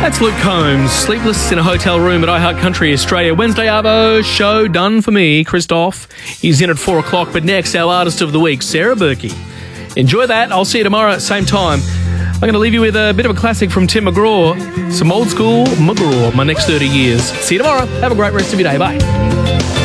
That's Luke Combs, Sleepless in a Hotel Room at iHeart Country Australia. Wednesday Arvo show done for me. Christoph, he's in at 4 o'clock. But next, our artist of the week, Sarah Berkey. Enjoy that. I'll see you tomorrow at the same time. I'm going to leave you with a bit of a classic from Tim McGraw. Some old school McGraw, my next 30 years. See you tomorrow. Have a great rest of your day. Bye.